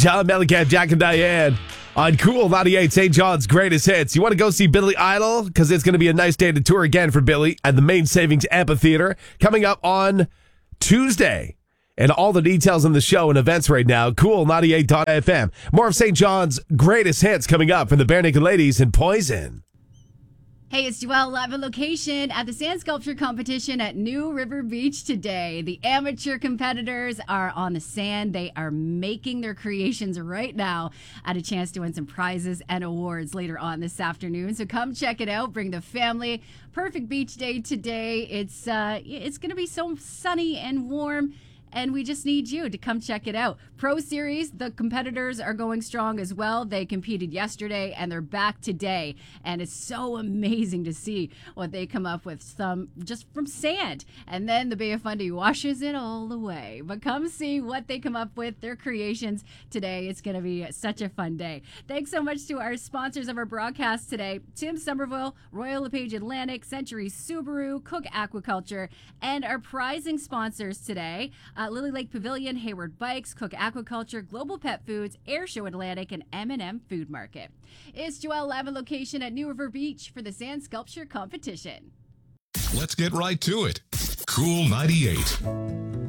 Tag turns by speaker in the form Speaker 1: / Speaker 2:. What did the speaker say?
Speaker 1: John Mellencamp, Jack and Diane on Cool 98, St. John's greatest hits. You want to go see Billy Idol? Because it's going to be a nice day to tour again for Billy at the Main Savings Amphitheater coming up on Tuesday. And all the details on the show and events right now, Cool98.fm. More of St. John's greatest hits coming up from the Bare Naked Ladies and Poison.
Speaker 2: Hey, it's Joelle live on location at the Sand Sculpture Competition at New River Beach today. The amateur competitors are on the sand. They are making their creations right now. I had a chance to win some prizes and awards later on this afternoon. So come check it out. Bring the family. Perfect beach day today. It's going to be so sunny and warm. And we just need you to come check it out. Pro Series, the competitors are going strong as well. They competed yesterday and they're back today. And it's so amazing to see what they come up with, some just from sand. And then the Bay of Fundy washes it all away. But come see what they come up with, their creations today. It's going to be such a fun day. Thanks so much to our sponsors of our broadcast today, Tim Somerville, Royal LePage Atlantic, Century Subaru, Cook Aquaculture, and our prizing sponsors today, Lily Lake Pavilion, Hayward Bikes, Cook Aquaculture, Global Pet Foods, Air Show Atlantic, and M&M Food Market. It's Joelle live on location at New River Beach for the Sand Sculpture Competition.
Speaker 3: Let's get right to it. Cool 98.